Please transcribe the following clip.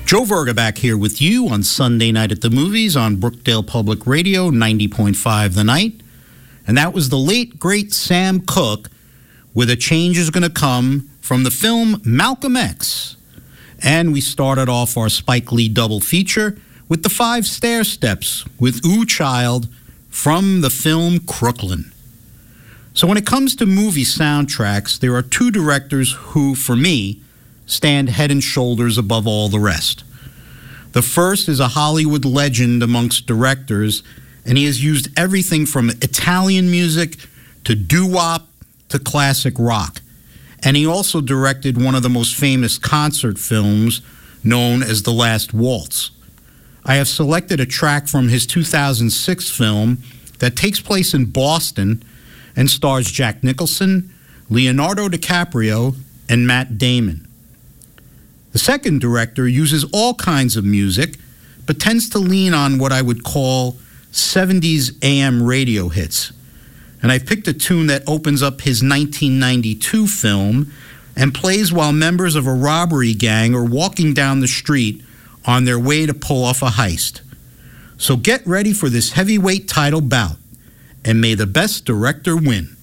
Joe Verga back here with you on Sunday Night at the Movies on Brookdale Public Radio, 90.5 The Night. And that was the late, great Sam Cooke with A Change Is Gonna Come from the film Malcolm X. And we started off our Spike Lee double feature with The Five Stair Steps with Ooh Child from the film Crooklyn. So when it comes to movie soundtracks, there are two directors who, for me, stand head and shoulders above all the rest. The first is a Hollywood legend amongst directors, and he has used everything from Italian music to doo-wop to classic rock. And he also directed one of the most famous concert films known as The Last Waltz. I have selected a track from his 2006 film that takes place in Boston and stars Jack Nicholson, Leonardo DiCaprio, and Matt Damon. The second director uses all kinds of music, but tends to lean on what I would call 70s AM radio hits. And I picked a tune that opens up his 1992 film and plays while members of a robbery gang are walking down the street on their way to pull off a heist. So get ready for this heavyweight title bout, and may the best director win.